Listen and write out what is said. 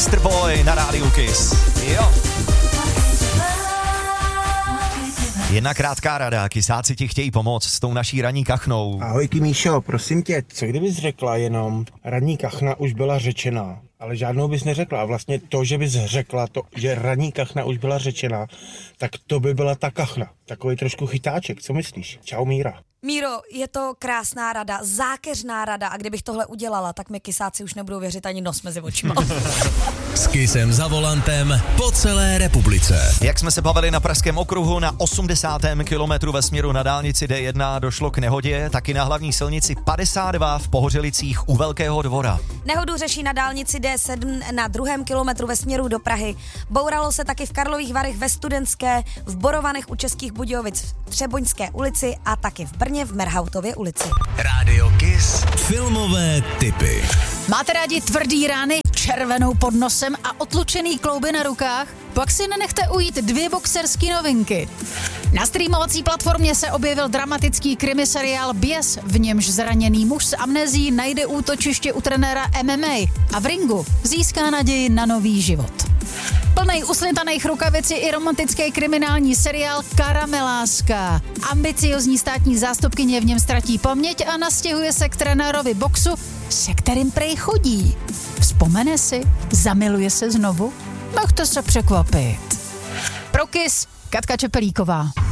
Mr. Boy na rádiu Kiss. Jo. Jedna krátká rada, kysáci ti chtějí pomoct s tou naší ranní kachnou. Ahojky Míšo, prosím tě, co kdybys řekla jenom, ranní kachna už byla řečená, ale žádnou bys neřekla. A vlastně to, že bys řekla to, že ranní kachna už byla řečená, tak to by byla ta kachna. Takový trošku chytáček, co myslíš? Čau Míra. Míro, je to krásná rada, zákeřná rada a kdybych tohle udělala, tak mi kysáci už nebudou věřit ani nos mezi očima. S Kissem za volantem po celé republice. Jak jsme se bavili na Pražském okruhu, na 80. kilometru ve směru na dálnici D1 došlo k nehodě, taky na hlavní silnici 52 v Pohořelicích u Velkého Dvora. Nehodu řeší na dálnici D7 na 2. kilometru ve směru do Prahy. Bouralo se taky v Karlových Varech ve Studentské, v Borovanech u Českých Budějovic v Třeboňské ulici a taky v Brně v Merhautově ulici. Rádio Kiss. Filmové tipy. Máte rádi tvrdý rány, červenou pod nosem a otlučený klouby na rukách? Pak si nenechte ujít 2 boxerský novinky. Na streamovací platformě se objevil dramatický krimiseriál Běs, v němž zraněný muž s amnézií najde útočiště u trenéra MMA a v ringu získá naději na nový život. Plnej uslintaných rukavic je i romantický kriminální seriál Karameláska. Ambiciozní státní zástupkyně v něm ztratí paměť a nastěhuje se k trenérovi boxu, se kterým prej chodí. Vzpomene si? Zamiluje se znovu? Nechte se překvapit. Pro Kiss, Katka Čepelíková.